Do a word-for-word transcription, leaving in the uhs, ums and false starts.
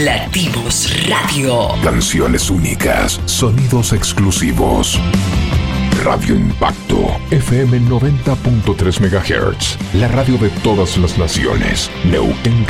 Latidos Radio. Canciones únicas, sonidos exclusivos. Radio Impacto, F M noventa punto tres megahertz, la radio de todas las naciones, Neuquén,